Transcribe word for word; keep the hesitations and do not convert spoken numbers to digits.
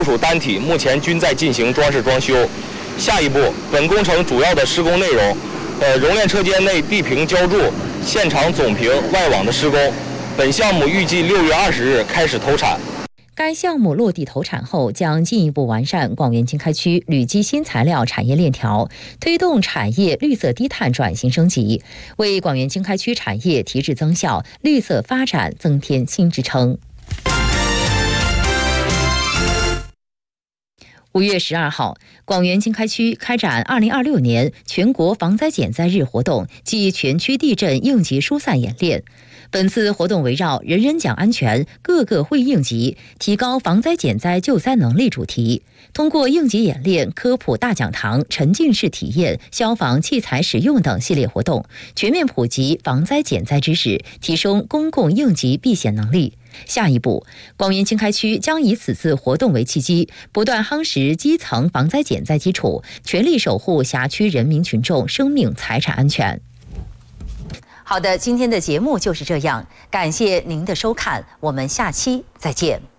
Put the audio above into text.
属单体目前均在进行装饰装修。下一步，本工程主要的施工内容，呃，熔炼车间内地坪浇筑、现场总坪外网的施工。本项目预计六月二十日开始投产。 该项目落地投产后，将进一步完善广元经开区铝基新材料产业链条，推动产业绿色低碳转型升级，为广元经开区产业提质增效、绿色发展增添新支撑。五月十二号，广元经开区开展二零二六年全国防灾减灾日活动暨全区地震应急疏散演练。本次活动围绕“人人讲安全，个个会应急，提高防灾减灾救灾能力”主题，通过应急演练、科普大讲堂、沉浸式体验、消防器材使用等系列活动，全面普及防灾减灾知识，提升公共应急避险能力。下一步，广元经开区将以此次活动为契机，不断夯实基层防灾减灾基础，全力守护辖区人民群众生命财产安全。好的，今天的节目就是这样，感谢您的收看，我们下期再见。